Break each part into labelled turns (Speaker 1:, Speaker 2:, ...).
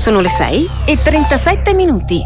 Speaker 1: Sono le 6:37.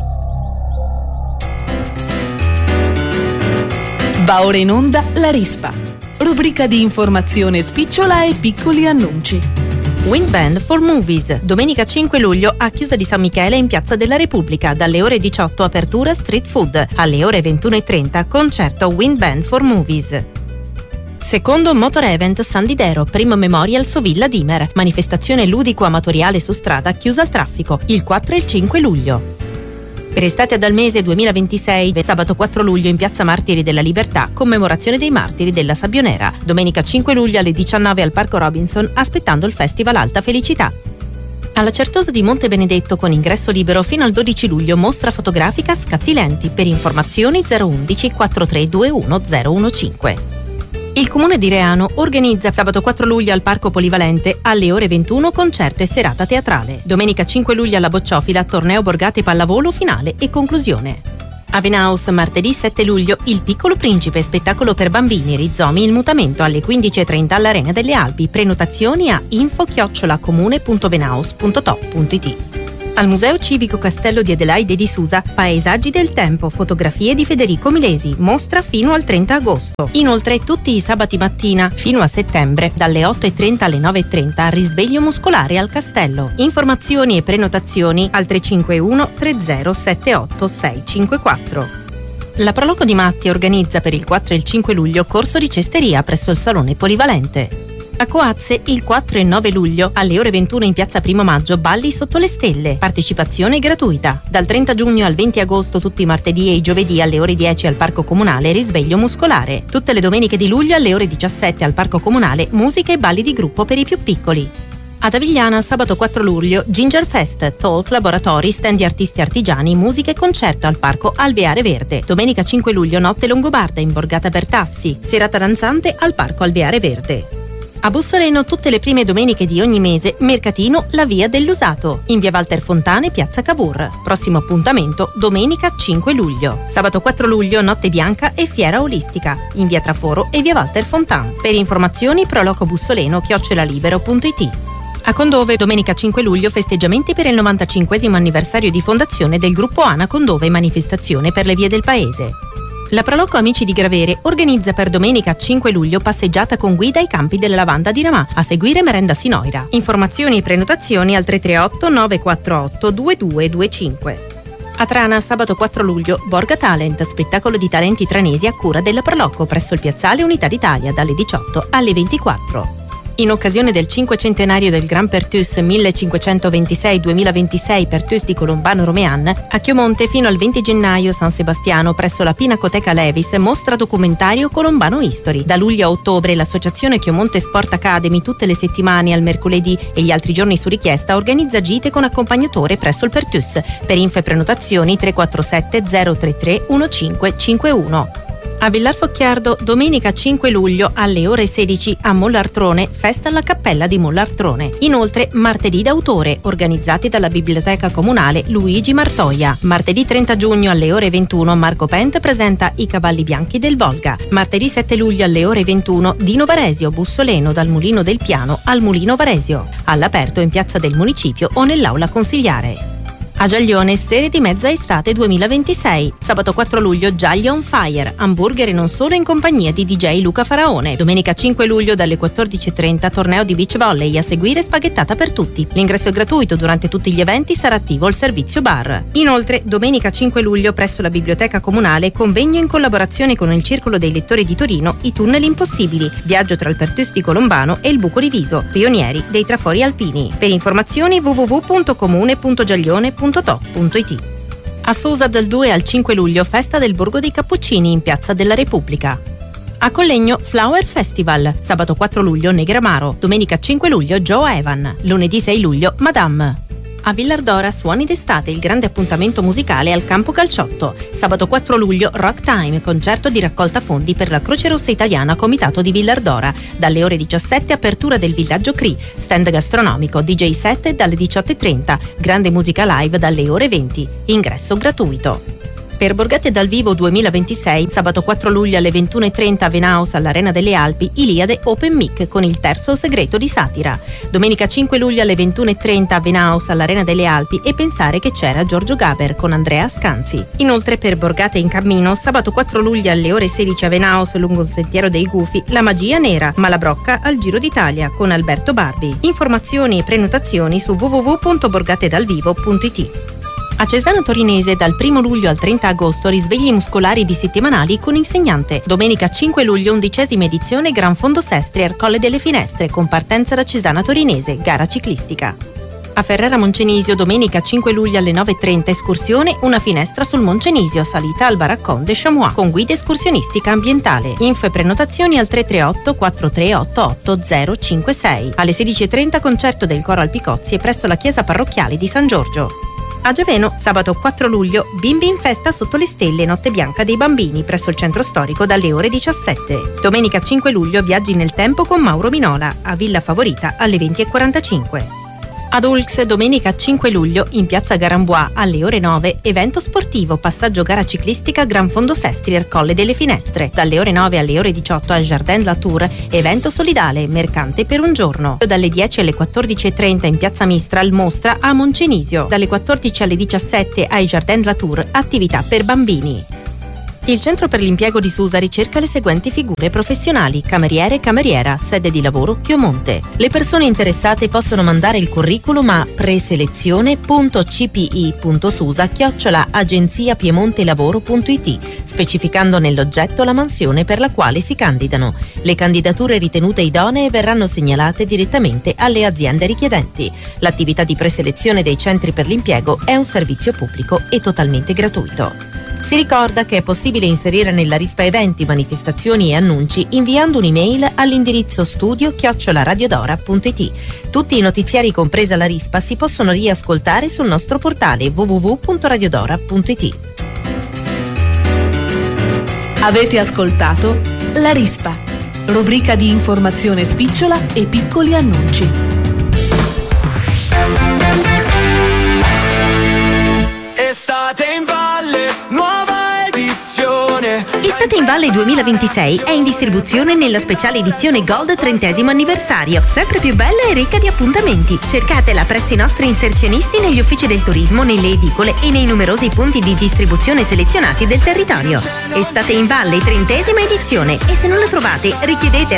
Speaker 2: Va ora in onda La Rispa, rubrica di informazione spicciola e piccoli annunci.
Speaker 3: Wind Band for Movies, domenica 5 luglio a Chiusa di San Michele in Piazza della Repubblica, dalle ore 18 apertura street food, alle ore 21:30 concerto Wind Band for Movies. Secondo Motor Event San Didero, primo Memorial Sovilla Dimer, manifestazione ludico-amatoriale su strada chiusa al traffico, il 4 e il 5 luglio. Per Estate ad Almese 2026, sabato 4 luglio in Piazza Martiri della Libertà, commemorazione dei martiri della Sabbionera. Domenica 5 luglio alle 19 al Parco Robinson, aspettando il Festival Alta Felicità. Alla Certosa di Monte Benedetto, con ingresso libero fino al 12 luglio, mostra fotografica Scatti Lenti. Per informazioni 011 4321 015. Il Comune di Reano organizza sabato 4 luglio al Parco Polivalente alle ore 21 concerto e serata teatrale. Domenica 5 luglio alla Bocciofila torneo Borgate Pallavolo finale e conclusione. A Venaus martedì 7 luglio Il Piccolo Principe, spettacolo per bambini, rizomi il mutamento alle 15:30 all'Arena delle Alpi. Prenotazioni a info@comune.venaus.top.it. Al Museo Civico Castello di Adelaide di Susa, Paesaggi del Tempo, fotografie di Federico Milesi, mostra fino al 30 agosto. Inoltre tutti i sabati mattina fino a settembre, dalle 8:30 alle 9:30, risveglio muscolare al Castello. Informazioni e prenotazioni al 351 3078 654. La Proloco di Matti organizza per il 4 e il 5 luglio corso di cesteria presso il Salone Polivalente. A Coazze il 4 e 9 luglio alle ore 21 in Piazza Primo Maggio Balli sotto le stelle, partecipazione gratuita. Dal 30 giugno al 20 agosto tutti i martedì e i giovedì alle ore 10 al Parco Comunale risveglio muscolare. Tutte le domeniche di luglio alle ore 17 al Parco Comunale musica e balli di gruppo per i più piccoli. Ad Avigliana sabato 4 luglio Ginger Fest, talk, laboratori, stand di artisti artigiani, musica e concerto al Parco Alveare Verde. Domenica 5 luglio notte longobarda in Borgata Bertassi, serata danzante al Parco Alveare Verde. A Bussoleno tutte le prime domeniche di ogni mese, mercatino La Via dell'Usato, in via Walter Fontane, piazza Cavour. Prossimo appuntamento domenica 5 luglio. Sabato 4 luglio notte bianca e fiera olistica, in via Traforo e via Walter Fontane. Per informazioni prolocobussoleno@libero.it. A Condove domenica 5 luglio festeggiamenti per il 95° anniversario di fondazione del gruppo ANA Condove, manifestazione per le vie del paese. La Proloco Amici di Gravere organizza per domenica 5 luglio passeggiata con guida ai campi della lavanda di Ramà, a seguire merenda Sinoira. Informazioni e prenotazioni al 338 948 2225. A Trana sabato 4 luglio Borga Talent, spettacolo di talenti tranesi a cura della Proloco presso il piazzale Unità d'Italia dalle 18 alle 24. In occasione del 500° del Gran Pertus 1526-2026 Pertus di Colombano Romean, a Chiomonte fino al 20 gennaio San Sebastiano presso la Pinacoteca Levis mostra documentario Colombano History. Da luglio a ottobre l'associazione Chiomonte Sport Academy tutte le settimane al mercoledì e gli altri giorni su richiesta organizza gite con accompagnatore presso il Pertus. Per info e prenotazioni 347 033 1551. A Villar Focchiardo domenica 5 luglio alle ore 16 a Mollartrone, festa alla cappella di Mollartrone. Inoltre martedì d'autore organizzati dalla Biblioteca Comunale Luigi Martoia. Martedì 30 giugno alle ore 21 Marco Pent presenta I Cavalli Bianchi del Volga. Martedì 7 luglio alle ore 21 Dino Varesio Bussoleno dal Mulino del Piano al Mulino Varesio, all'aperto in piazza del Municipio o nell'aula consigliare. A Giaglione, serie di mezza estate 2026. Sabato 4 luglio Giaglia on Fire, hamburger e non solo in compagnia di DJ Luca Faraone. Domenica 5 luglio dalle 14:30 torneo di beach volley, a seguire spaghettata per tutti. L'ingresso è gratuito, durante tutti gli eventi sarà attivo il servizio bar. Inoltre domenica 5 luglio presso la Biblioteca Comunale convegno in collaborazione con il Circolo dei Lettori di Torino I Tunnel Impossibili, viaggio tra il Pertus di Colombano e il Buco Riviso, pionieri dei trafori alpini. Per informazioni www.comune.giaglione.it. A Susa dal 2 al 5 luglio festa del Borgo dei Cappuccini in Piazza della Repubblica. A Collegno Flower Festival, sabato 4 luglio Negramaro, domenica 5 luglio Joe Evan, lunedì 6 luglio Madame. A Villardora Suoni d'estate, il grande appuntamento musicale al Campo Calciotto. Sabato 4 luglio Rock Time, concerto di raccolta fondi per la Croce Rossa Italiana Comitato di Villardora. Dalle ore 17 apertura del Villaggio Cri, stand gastronomico, DJ set dalle 18:30, grande musica live dalle ore 20. Ingresso gratuito. Per Borgate dal vivo 2026, sabato 4 luglio alle 21:30 a Venaus all'Arena delle Alpi, Iliade Open Mic con il terzo segreto di satira. Domenica 5 luglio alle 21:30 a Venaus all'Arena delle Alpi E pensare che c'era Giorgio Gaber con Andrea Scanzi. Inoltre per Borgate in cammino, sabato 4 luglio alle ore 16 a Venaus lungo il Sentiero dei Gufi, La Magia Nera, Malabrocca al Giro d'Italia con Alberto Barbi. Informazioni e prenotazioni su www.borgatedalvivo.it. A Cesana Torinese dal 1 luglio al 30 agosto risvegli muscolari bisettimanali con insegnante. Domenica 5 luglio 11ª edizione Gran Fondo Sestrier Colle delle Finestre con partenza da Cesana Torinese, gara ciclistica. A Ferrara Moncenisio domenica 5 luglio alle 9:30 escursione Una finestra sul Moncenisio, salita al Baraccon de Chamois con guida escursionistica ambientale. Info e prenotazioni al 338 4388 056. Alle 16:30 concerto del coro Alpicozzi presso la chiesa parrocchiale di San Giorgio. A Giaveno, sabato 4 luglio, Bimbi in festa sotto le stelle, notte bianca dei bambini, presso il centro storico dalle ore 17. Domenica 5 luglio, viaggi nel tempo con Mauro Minola, a Villa Favorita alle 20:45. Ad Ulx, domenica 5 luglio, in piazza Garambois alle ore 9, evento sportivo, passaggio gara ciclistica Gran Fondo Sestrier Colle delle Finestre. Dalle ore 9 alle ore 18 al Jardin de la Tour, evento solidale, mercante per un giorno. Dalle 10 alle 14:30 in piazza Mistral, mostra a Moncenisio. Dalle 14 alle 17 ai Jardin de la Tour, attività per bambini. Il Centro per l'Impiego di Susa ricerca le seguenti figure professionali: cameriere e cameriera, sede di lavoro Chiomonte. Le persone interessate possono mandare il curriculum a preselezione.cpi.susa@agenziapiemontelavoro.it, specificando nell'oggetto la mansione per la quale si candidano. Le candidature ritenute idonee verranno segnalate direttamente alle aziende richiedenti. L'attività di preselezione dei centri per l'impiego è un servizio pubblico e totalmente gratuito. Si ricorda che è possibile inserire nella rispa eventi, manifestazioni e annunci inviando un'email all'indirizzo studio@radiodora.it. Tutti i notiziari compresa la rispa si possono riascoltare sul nostro portale www.radiodora.it.
Speaker 2: Avete ascoltato La Rispa, rubrica di informazione spicciola e piccoli annunci.
Speaker 4: Estate in Valle, nuova edizione.
Speaker 3: Estate in Valle 2026 è in distribuzione nella speciale edizione Gold 30° anniversario, sempre più bella e ricca di appuntamenti. Cercatela presso i nostri inserzionisti negli uffici del turismo, nelle edicole e nei numerosi punti di distribuzione selezionati del territorio. Estate in Valle 30° edizione, e se non la trovate richiedete